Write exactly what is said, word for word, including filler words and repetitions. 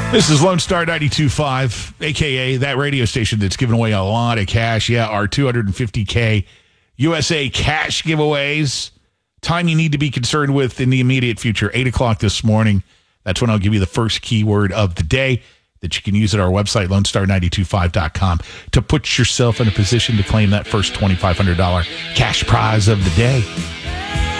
This is Lone Star ninety-two point five, a k a that radio station that's giving away a lot of cash. Yeah, our two hundred fifty K U S A cash giveaways. Time you need to be concerned with in the immediate future, eight o'clock this morning. That's when I'll give you the first keyword of the day that you can use at our website, lone star nine two five dot com, to put yourself in a position to claim that first twenty-five hundred dollars cash prize of the day.